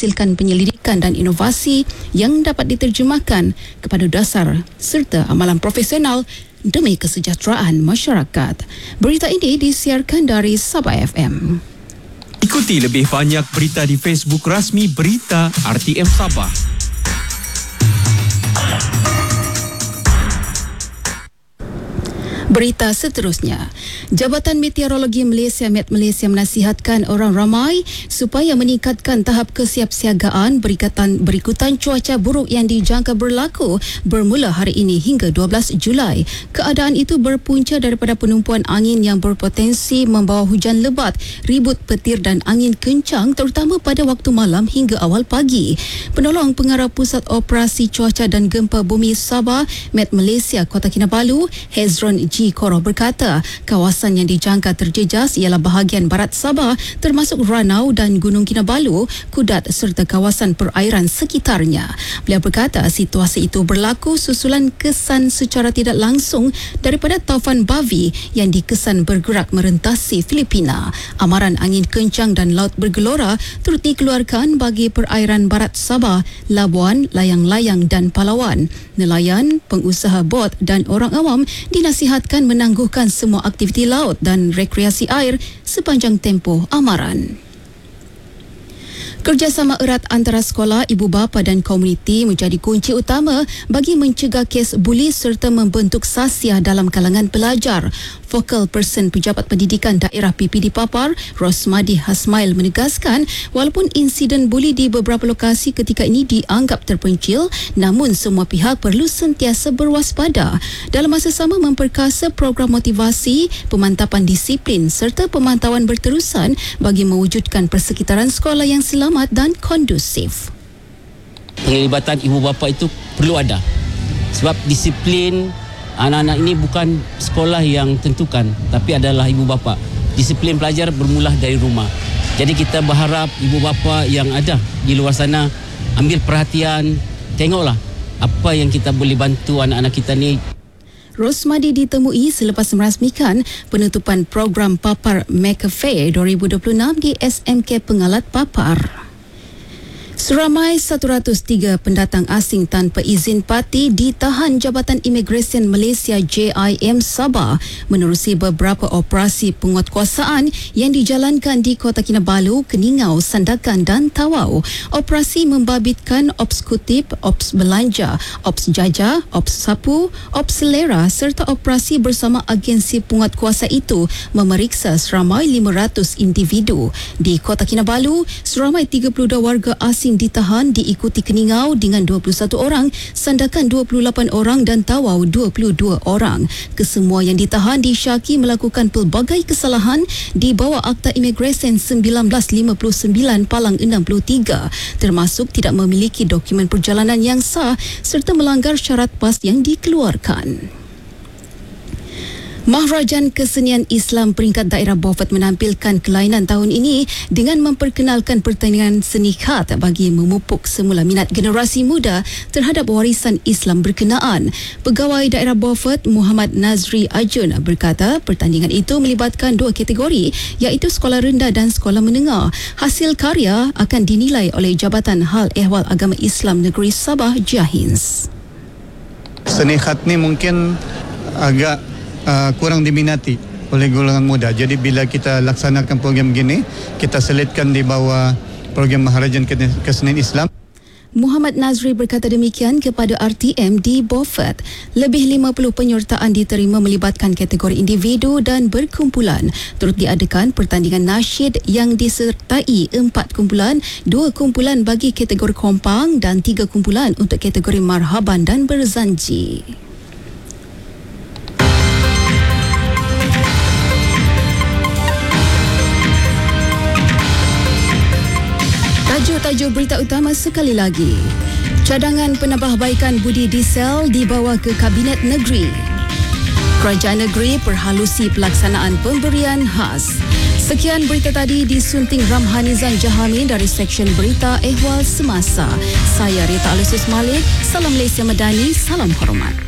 menghasilkan penyelidikan dan inovasi yang dapat diterjemahkan kepada dasar serta amalan profesional demi kesejahteraan masyarakat. Berita ini disiarkan dari Sabah FM. Ikuti lebih banyak berita di Facebook rasmi Berita RTM Sabah. Berita seterusnya, Jabatan Meteorologi Malaysia Met Malaysia menasihatkan orang ramai supaya meningkatkan tahap kesiapsiagaan berikutan cuaca buruk yang dijangka berlaku bermula hari ini hingga 12 Julai. Keadaan itu berpunca daripada penumpuan angin yang berpotensi membawa hujan lebat, ribut petir dan angin kencang terutama pada waktu malam hingga awal pagi. Penolong Pengarah Pusat Operasi Cuaca dan Gempa Bumi Sabah Met Malaysia Kota Kinabalu, Hezron G. Koro berkata, kawasan yang dijangka terjejas ialah bahagian barat Sabah termasuk Ranau dan Gunung Kinabalu, Kudat serta kawasan perairan sekitarnya. Beliau berkata situasi itu berlaku susulan kesan secara tidak langsung daripada taufan Bavi yang dikesan bergerak merentasi Filipina. Amaran angin kencang dan laut bergelora turut dikeluarkan bagi perairan barat Sabah, Labuan, layang-layang dan Palawan. Nelayan, pengusaha bot dan orang awam dinasihatkan menangguhkan semua aktiviti laut dan rekreasi air sepanjang tempoh amaran. Kerjasama erat antara sekolah, ibu bapa dan komuniti menjadi kunci utama bagi mencegah kes buli serta membentuk sasiah dalam kalangan pelajar. Focal Person Pejabat Pendidikan Daerah PPD Papar, Rosmadi Hasmail menegaskan walaupun insiden buli di beberapa lokasi ketika ini dianggap terpencil, namun semua pihak perlu sentiasa berwaspada. Dalam masa sama memperkasa program motivasi, pemantapan disiplin serta pemantauan berterusan bagi mewujudkan persekitaran sekolah yang selamat dan kondusif. Penglibatan ibu bapa itu perlu ada. Sebab disiplin anak-anak ini bukan sekolah yang tentukan, tapi adalah ibu bapa. Disiplin pelajar bermula dari rumah. Jadi kita berharap ibu bapa yang ada di luar sana ambil perhatian, tengoklah apa yang kita boleh bantu anak-anak kita ni. Rosmadi ditemui selepas merasmikan penutupan program Papar McAfee 2026 di SMK Pengalat Papar. Seramai 103 pendatang asing tanpa izin parti ditahan Jabatan Imigresen Malaysia JIM Sabah menerusi beberapa operasi penguatkuasaan yang dijalankan di Kota Kinabalu, Keningau, Sandakan dan Tawau. Operasi membabitkan Ops Kutip, Ops Belanja, Ops Jaja, Ops Sapu, Ops Selera serta operasi bersama agensi penguatkuasa itu memeriksa seramai 500 individu. Di Kota Kinabalu, seramai 32 warga asing ditahan diikuti Keningau dengan 21 orang, Sandakan 28 orang dan Tawau 22 orang. Kesemua yang ditahan disyaki melakukan pelbagai kesalahan di bawah Akta Imigresen 1959 Palang 63, termasuk tidak memiliki dokumen perjalanan yang sah serta melanggar syarat PAS yang dikeluarkan. Maharajan Kesenian Islam peringkat daerah Beaufort menampilkan kelainan tahun ini dengan memperkenalkan pertandingan seni khat bagi memupuk semula minat generasi muda terhadap warisan Islam berkenaan. Pegawai daerah Beaufort Muhammad Nazri Ajun berkata pertandingan itu melibatkan dua kategori iaitu sekolah rendah dan sekolah menengah. Hasil karya akan dinilai oleh Jabatan Hal Ehwal Agama Islam Negeri Sabah JAHINS. Seni khat ni mungkin agak kurang diminati oleh golongan muda. Jadi bila kita laksanakan program begini, kita selitkan di bawah program Maharajan Kesenian Islam. Muhammad Nazri berkata demikian kepada RTM di Beaufort. Lebih 50 penyertaan diterima melibatkan kategori individu dan berkumpulan. Turut diadakan pertandingan nasyid yang disertai 4 kumpulan, 2 kumpulan bagi kategori kompang dan 3 kumpulan untuk kategori marhaban dan berzanji. Tajuk berita utama sekali lagi. Cadangan penambahbaikan budi diesel dibawa ke Kabinet Negeri. Kerajaan negeri perhalusi pelaksanaan pemberian khas. Sekian berita tadi disunting Ramhanizan Jahamin dari Seksyen Berita Ehwal Semasa. Saya Rita Alusus Malik. Salam Malaysia Madani, salam hormat.